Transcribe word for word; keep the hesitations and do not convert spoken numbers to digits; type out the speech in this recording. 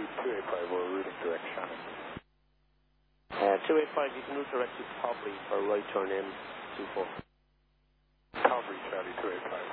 two eight five, we're routing direct Shannon. Uh, two eight five, you can route direct to Cobley for right turn in two four. Calvary, Charlie two eight five.